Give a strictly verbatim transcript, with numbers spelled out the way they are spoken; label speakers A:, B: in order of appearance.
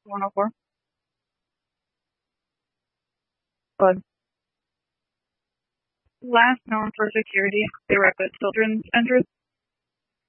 A: one oh four. But last known for security, they were at the children's entrance.